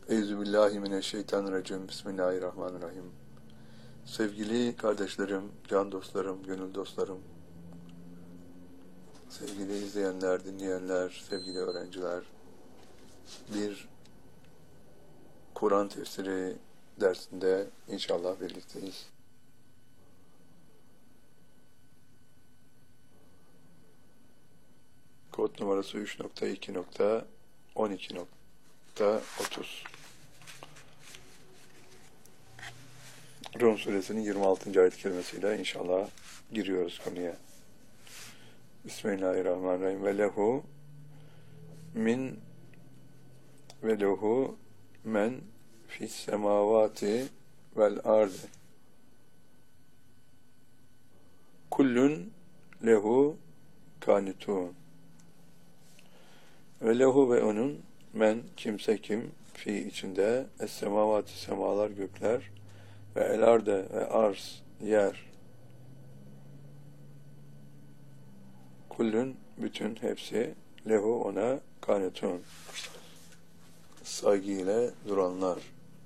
Euzubillahimineşşeytanirracim. Bismillahirrahmanirrahim. Sevgili kardeşlerim, can dostlarım, gönül dostlarım, sevgili izleyenler, dinleyenler, sevgili öğrenciler, bir Kur'an tefsiri dersinde inşallah birlikteyiz. Kod numarası 3.2.12.30. Rum suresinin 26. ayet kelimesiyle inşallah giriyoruz konuya. Bismillahirrahmanirrahim. Ve lehu men fis semavati vel ardı. Kullun lehu kanitun. Ve lehu ve onun men kimse kim fi içinde es semavati semalar gökler ve el arde ve arz yer. Kullun bütün hepsi lehu ona kanetun saygıyla duranlar.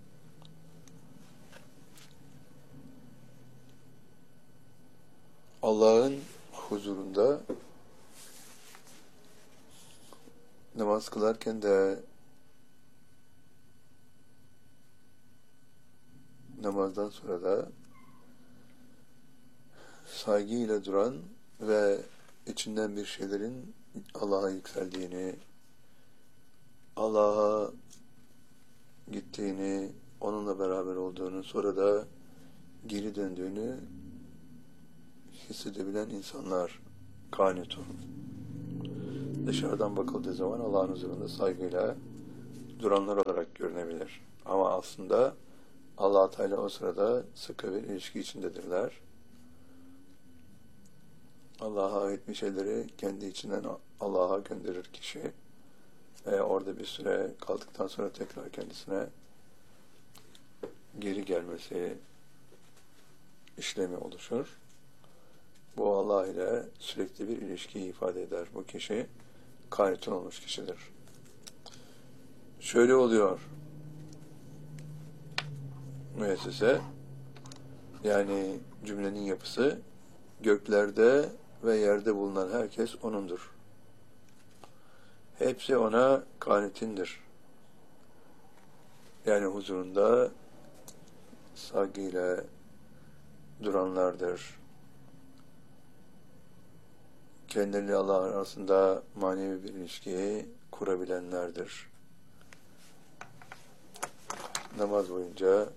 Allah'ın huzurunda namaz kılarken de namazdan sonra da saygıyla duran ve içinden bir şeylerin Allah'a yükseldiğini, Allah'a gittiğini, onunla beraber olduğunu, sonra da geri döndüğünü hissedebilen insanlar kanitun. Dışarıdan bakıldığı zaman Allah'ın huzurunda saygıyla duranlar olarak görünebilir. Ama aslında Allah Teala o sırada sıkı bir ilişki içindedirler. Allah'a ait bir şeyleri kendi içinden Allah'a gönderir kişi. Orada bir süre kaldıktan sonra tekrar kendisine geri gelmesi işlemi oluşur. Bu Allah ile sürekli bir ilişkiyi ifade eder. Bu kişi kanitun olmuş kişidir. Şöyle oluyor. Müessese, yani cümlenin yapısı, göklerde ve yerde bulunan herkes O'nundur. Hepsi O'na kanitindir. Yani huzurunda saygıyla duranlardır. Kendileriyle Allah arasında manevi bir ilişkiyi kurabilenlerdir. Namaz boyunca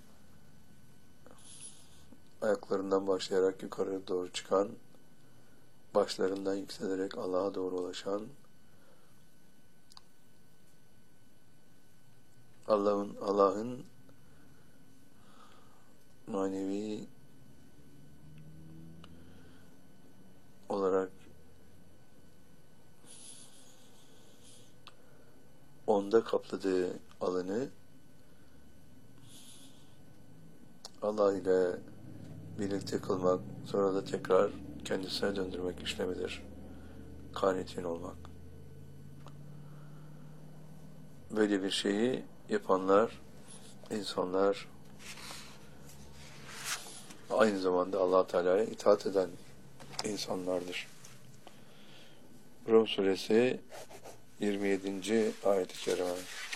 ayaklarından başlayarak yukarı doğru çıkan, başlarından yükselerek Allah'a doğru ulaşan, Allah'ın manevi olarak onda kapladığı alanı Allah ile birlikte kılmak, sonra da tekrar kendisine döndürmek işlemidir. Kanitin olmak. Böyle bir şeyi yapanlar, insanlar aynı zamanda Allah Teala'ya itaat eden insanlardır. Rum suresi 27. ayet-i kerime.